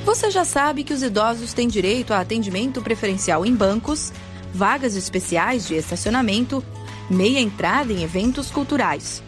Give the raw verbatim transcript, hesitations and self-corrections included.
Você já sabe que os idosos têm direito a atendimento preferencial em bancos, vagas especiais de estacionamento, meia entrada em eventos culturais.